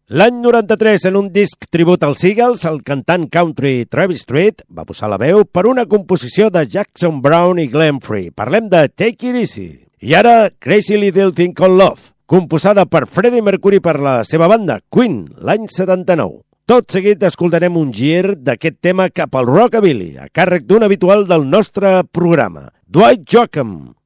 L'any 93, en un disc tribut als Eagles, el cantant country Travis Tritt va posar la veu per una composició de Jackson Browne i Glenn Frey. Parlem de Take It Easy. I ara, Crazy Little Thing Called Love, composada per Freddie Mercury per la seva banda, Queen, l'any 79. Tot seguit escoltarem un gir d'aquest tema cap al rockabilly, a càrrec d'un habitual del nostre programa, Dwight Joachim,